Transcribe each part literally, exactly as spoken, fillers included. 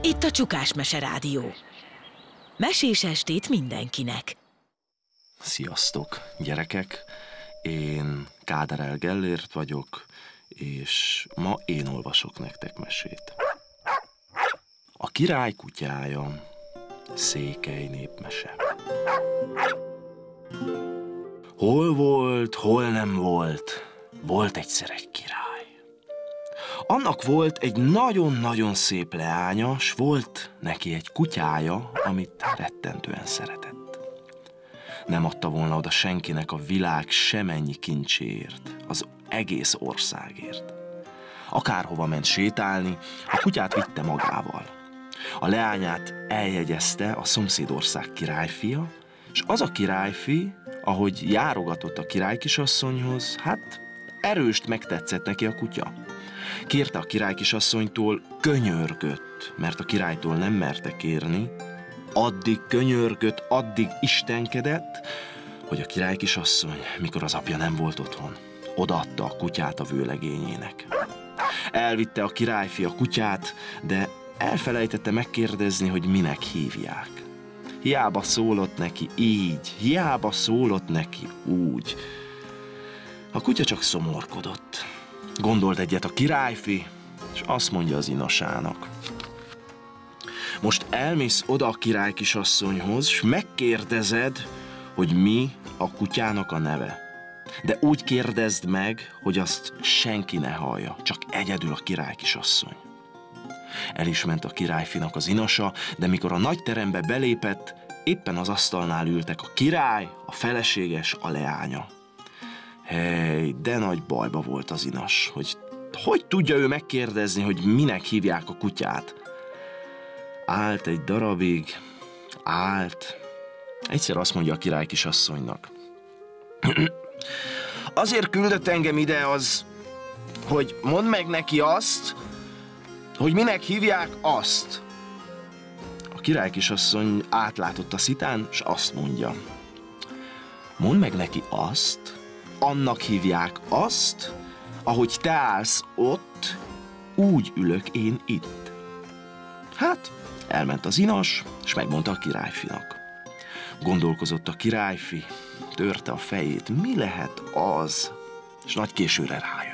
Itt a Csukás Mese Rádió. Mesés estét mindenkinek. Sziasztok, gyerekek! Én Káderel Gellért vagyok, és ma én olvasok nektek mesét. A király kutyája, Székely népmese. Hol volt, hol nem volt, volt egyszer egy király. Annak volt egy nagyon-nagyon szép leánya, s volt neki egy kutyája, amit rettentően szeretett. Nem adta volna oda senkinek a világ semennyi kincséért, az egész országért. Akárhova ment sétálni, a kutyát vitte magával. A leányát eljegyezte a szomszédország királyfia, és az a királyfi, ahogy járogatott a királykisasszonyhoz, hát erőst megtetszett neki a kutya. Kérte a királykisasszonytól, könyörgött, mert a királytól nem merte kérni, addig könyörgött, addig istenkedett, hogy a királykisasszony, mikor az apja nem volt otthon, odaadta a kutyát a vőlegényének. Elvitte a királyfi a kutyát, de elfelejtette megkérdezni, hogy minek hívják. Hiába szólott neki így, hiába szólott neki úgy. A kutya csak szomorkodott. Gondolt egyet a királyfi, és azt mondja az inasának: most elmész oda a királykisasszonyhoz, és megkérdezed, hogy mi a kutyának a neve. De úgy kérdezd meg, hogy azt senki ne hallja, csak egyedül a királykisasszony. El is ment a királyfinak az inasa, de mikor a nagy terembe belépett, éppen az asztalnál ültek a király, a feleséges, a leánya. Hely, de nagy bajba volt az inas, hogy hogy tudja ő megkérdezni, hogy minek hívják a kutyát. Állt egy darabig, állt. Egyszer azt mondja a királykisasszonynak: azért küldött engem ide az, hogy mondd meg neki azt, hogy minek hívják azt. A királykisasszony átlátott a szitán, és azt mondja: mondd meg neki azt, annak hívják azt, ahogy te állsz ott, úgy ülök én itt. Hát, elment az inas, és megmondta a királyfinak. Gondolkozott a királyfi, törte a fejét, mi lehet az, és nagy későre rájött.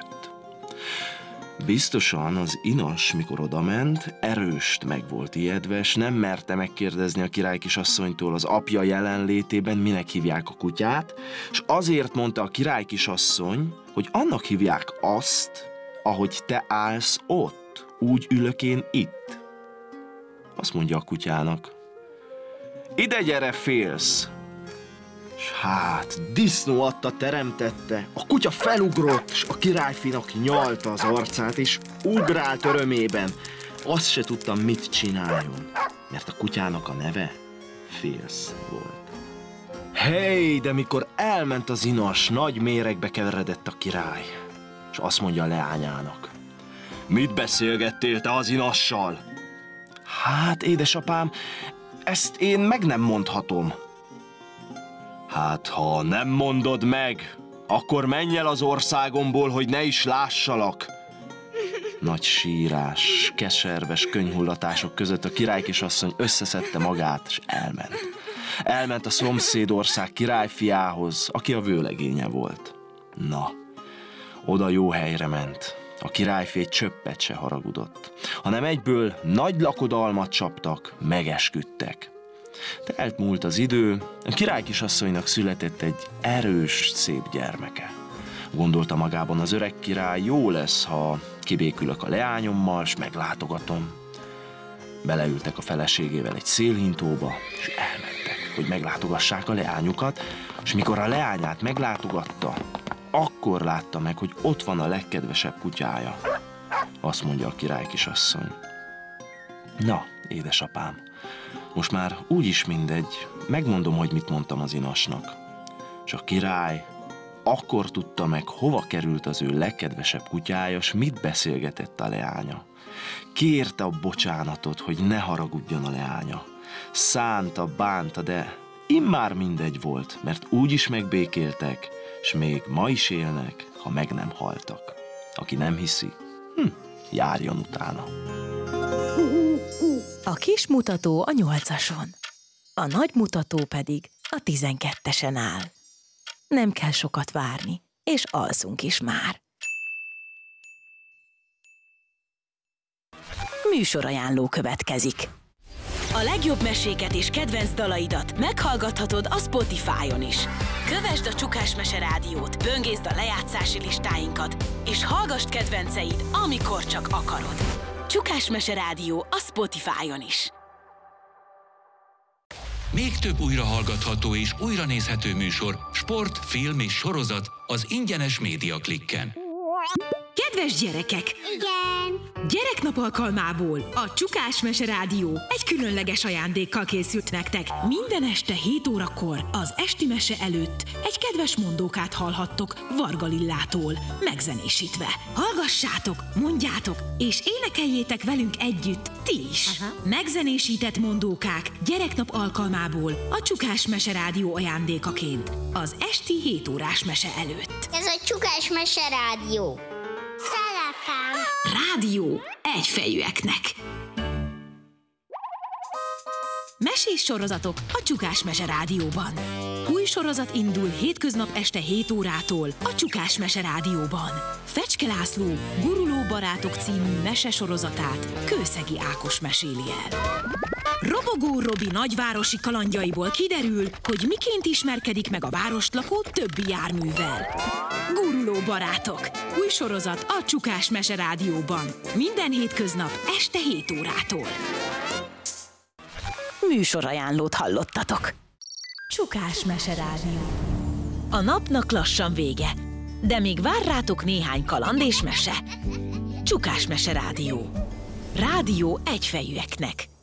Biztosan az inas, mikor odament, erőst meg volt ijedve, és nem merte megkérdezni a királykisasszonytól az apja jelenlétében, minek hívják a kutyát, és azért mondta a királykisasszony, hogy annak hívják azt, ahogy te állsz ott, úgy ülök én itt. Azt mondja a kutyának: ide gyere, félsz! S hát, disznó adta teremtette, a kutya felugrott, s a királyfinak nyalta az arcát, és ugrált örömében. Azt se tudtam, mit csináljon, mert a kutyának a neve Félsz volt. Hey, de mikor elment az inas, nagy méregbe keveredett a király, és azt mondja a leányának: mit beszélgettél te az inassal? Hát, édesapám, ezt én meg nem mondhatom. Hát, ha nem mondod meg, akkor menj el az országomból, hogy ne is lássalak. Nagy sírás, keserves könyhullatások között a királykisasszony összeszedte magát, és elment. Elment a szomszédország királyfiához, aki a vőlegénye volt. Na, oda jó helyre ment. A királyfi egy csöppet se haragudott, hanem egyből nagy lakodalmat csaptak, megesküdtek. Telt múlt az idő, a királykisasszonynak született egy erős, szép gyermeke. Gondolta magában az öreg király, jó lesz, ha kibékülök a leányommal, s meglátogatom. Beleültek a feleségével egy szélhintóba, és elmentek, hogy meglátogassák a leányukat, és mikor a leányát meglátogatta, akkor látta meg, hogy ott van a legkedvesebb kutyája. Azt mondja a királykisasszony: na, édesapám, most már úgyis mindegy, megmondom, hogy mit mondtam az inasnak. És a király akkor tudta meg, hova került az ő legkedvesebb kutyája, s mit beszélgetett a leánya. Kérte a bocsánatot, hogy ne haragudjon a leánya. Szánta, bánta, de immár mindegy volt, mert úgyis megbékéltek, s még ma is élnek, ha meg nem haltak. Aki nem hiszi, hm, járjon utána. kis mutató a nyolcason, a nagy mutató pedig a tizenkettesen áll. Nem kell sokat várni, és alszunk is már. Műsorajánló következik. A legjobb meséket és kedvenc dalaidat meghallgathatod a Spotify-on is. Kövesd a Csukás Mese Rádiót, böngészd a lejátszási listáinkat, és hallgasd kedvenceid, amikor csak akarod. Csukás Mese Rádió a Spotify-on is. Még több újrahallgatható és újranézhető műsor, sport, film és sorozat az ingyenes Média Klikken. Kedves gyerekek! Igen! Gyereknap alkalmából a Csukás Mese Rádió egy különleges ajándékkal készült nektek. Minden este hét órakor az esti mese előtt egy kedves mondókát hallhattok Varga Lillától, megzenésítve. Hallgassátok, mondjátok, és énekeljétek velünk együtt ti is. Aha. Megzenésített mondókák gyereknap alkalmából a Csukás Mese Rádió ajándékaként az esti hét órás mese előtt. Ez a Csukás Mese Rádió. Szeretem! Rádió egyfejűeknek. Mesés sorozatok a Csukás Mese Rádióban. Új sorozat indul hétköznap este hét órától a Csukás Mese Rádióban. Fecske László Guruló barátok című mese sorozatát Kőszegi Ákos meséli el. Robogó Robi nagyvárosi kalandjaiból kiderül, hogy miként ismerkedik meg a várost lakó többi járművel. Guruló barátok. Új sorozat a Csukás Mese Rádióban. Minden hétköznap este hét órától. Műsorajánlót hallottatok. Csukás Mese Rádió. A napnak lassan vége, de még vár rátok néhány kaland és mese. Csukás Mese Rádió. Rádió egyfejűeknek.